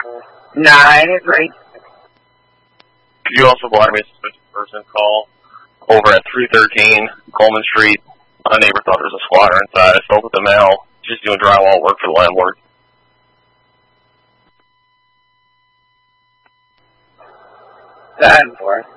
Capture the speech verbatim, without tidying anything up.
Nah, I agree. Could you also block me a suspicious person call over at three thirteen Coleman Street? My neighbor thought there was a squatter inside. I spoke with the male, just doing drywall work for the landlord. That for